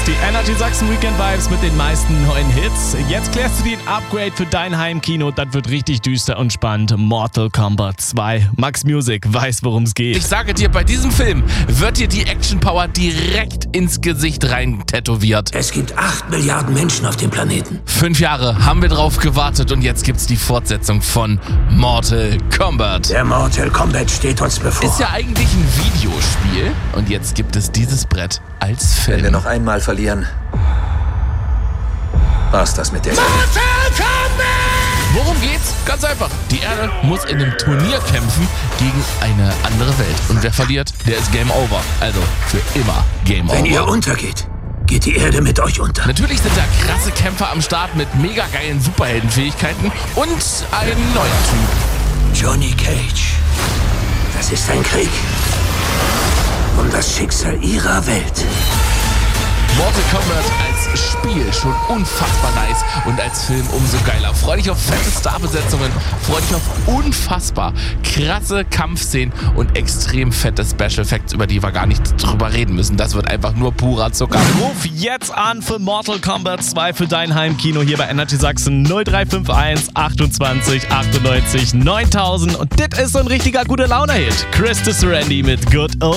Die Energy Sachsen Weekend Vibes mit den meisten neuen Hits. Jetzt klärst du dir ein Upgrade für dein Heimkino. Das wird richtig düster und spannend. Mortal Kombat 2. Max Music weiß, worum es geht. Ich sage dir, bei diesem Film wird dir die Action-Power direkt ins Gesicht rein tätowiert. Es gibt 8 Milliarden Menschen auf dem Planeten. 5 Jahre haben wir drauf gewartet und jetzt gibt's die Fortsetzung von Mortal Kombat. Der Mortal Kombat steht uns bevor. Ist ja eigentlich ein Videospiel und jetzt gibt es dieses Brett als Film. Wenn wir noch einmal verlieren, war's das mit der Erde. Worum geht's? Ganz einfach. Die Erde muss in einem Turnier kämpfen gegen eine andere Welt. Und wer verliert, der ist Game Over. Also für immer Game Over. Wenn ihr untergeht, geht die Erde mit euch unter. Natürlich sind da krasse Kämpfer am Start mit mega geilen Superheldenfähigkeiten und ein neuer Typ. Johnny Cage. Das ist ein Krieg um das Schicksal ihrer Welt. Mortal Kombat als Spiel schon unfassbar nice und als Film umso geiler. Freu dich auf fette Starbesetzungen, freu dich auf unfassbar krasse Kampfszenen und extrem fette Special Effects, über die wir gar nicht drüber reden müssen. Das wird einfach nur purer Zucker. Ruf jetzt an für Mortal Kombat 2 für dein Heimkino hier bei Energy Sachsen 0351 28 98 9000. Und das ist so ein richtiger gute Laune-Hit. Chris de Serendy mit Good Old